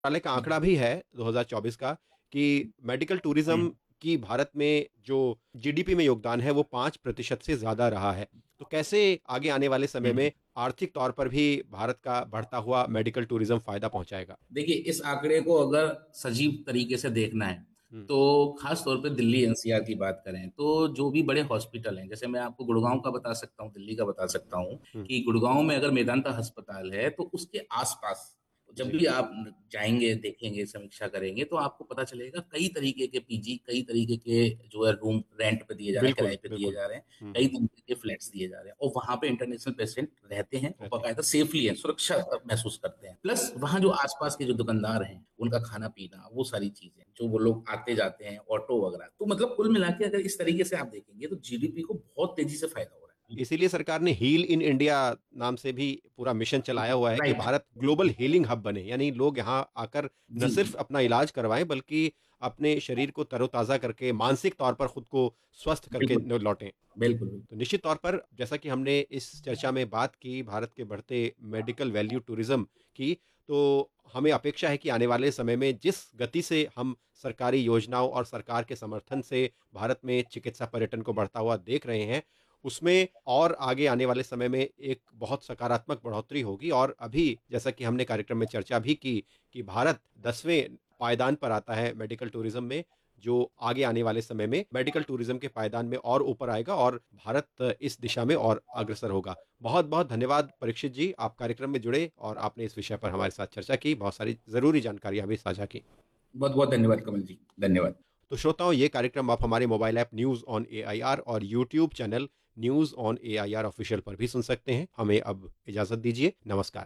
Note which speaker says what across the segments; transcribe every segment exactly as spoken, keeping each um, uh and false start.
Speaker 1: मंत्रालय का आंकड़ा भी है दो हज़ार चौबीस का कि मेडिकल
Speaker 2: हुँ,
Speaker 1: टूरिज़्म की भारत में जो जीडीपी में योगदान है वो पाँच प्रतिशत से ज़्यादा रहा है। तो कैसे आगे आने वाले समय
Speaker 2: हुँ।
Speaker 1: में आर्थिक तौर पर भी भारत का बढ़ता हुआ मेडिकल टूरिज़्म फ़ायदा पहुँचाएगा?
Speaker 2: देखिए, इस आंकड़े को अगर सजीव तरीके से देखना है,
Speaker 1: हुँ,
Speaker 2: तो ख़ास तौर पे दिल्ली एनसीआर की बात करें, तो जो भी बड़े हॉस्पिटल हैं, जैसे मैं आपको गुड़गाँव का बता सकता हूँ, दिल्ली का बता सकता हूँ,
Speaker 1: हुँ।
Speaker 2: कि गुड़गाँव में अगर मेदांता अस्पताल है, तो उसके आस-पास जब
Speaker 1: जी,
Speaker 2: भी आप न जाएँगे, देखेंगे, समीक्षा करेंगे, तो आपको पता चलेगा कई तरीके के पीजी, कई तरीके के जो है रूम रेंट पे दिए जा रहे हैं,
Speaker 1: बिल्कुल,
Speaker 2: किराए पे दिए
Speaker 1: बिल्कुल।
Speaker 2: जा रहे हैं,
Speaker 1: हुँ,
Speaker 2: कई तरीके के फ्लैट्स दिए जा रहे हैं और वहाँ पे इंटरनेशनल पेशेंट रहते हैं और
Speaker 1: रहते हैं।
Speaker 2: बाकायदा सेफली हैं, सुरक्षा अ, महसूस करते हैं। प्लस वहाँ जो आस-पास के जो दुकानदार हैं, उनका खाना-पीना, वो सारी चीज़ें, जो वो लोग आते-जाते हैं, ऑटो वगैरह, तो मतलब कुल मिला के अगर इस तरीके से आप देखेंगे, तो जीडीपी को बहुत तेज़ी से फ़ायदा हो रहा है।
Speaker 1: इसीलिए सरकार ने हील इन इंडिया नाम से भी पूरा मिशन चलाया हुआ है कि
Speaker 2: right.
Speaker 1: Bharat global healing hub बने। यानी लोग यहाँ आकर न
Speaker 2: जी,
Speaker 1: सिर्फ अपना इलाज करवाएँ बल्कि अपने शरीर को तरोताज़ा करके मानसिक तौर पर खुद को स्वस्थ करके
Speaker 2: बिल्कुल,
Speaker 1: न लौटें।
Speaker 2: बिल्कुल, बिल्कुल।
Speaker 1: तो निश्चित तौर पर जैसा कि हमने इस चर्चा में बात की भारत के बढ़ते मेडिकल वैल्यू टूरिज्म की, तो हमें अपेक्षा है कि आने वाले समय में जिस गति से हम सरकारी योजनाओं और सरकार के समर्थन से भारत में चिकित्सा पर्यटन को बढ़ता हुआ देख रहे हैं, उसमें और आगे आने वाले समय में एक बहुत सकारात्मक बढ़ोतरी होगी। और अभी जैसा कि हमने कार्यक्रम में चर्चा भी की कि भारत दसवें पायदान पर आता है मेडिकल टूरिज्म में, जो आगे आने वाले समय में मेडिकल टूरिज्म के पायदान में और ऊपर आएगा और भारत इस दिशा में और अग्रसर होगा। बहुत-बहुत धन्यवाद परीक्षित जी, आप कार्यक्रम में जुड़े और आपने इस विषय पर हमारे साथ चर्चा की, बहुत सारी ज़रूरी जानकारियाँ भी साझा की।
Speaker 2: बहुत-बहुत धन्यवाद कमल जी, धन्यवाद।
Speaker 1: तो श्रोताओं, ये कार्यक्रम आप हमारे mobile app news on AIR और YouTube channel news on AIR official पर भी सुन सकते हैं। हमें अब इजाज़त दीजिए। नमस्कार।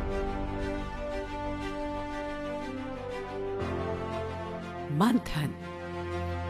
Speaker 3: मंथन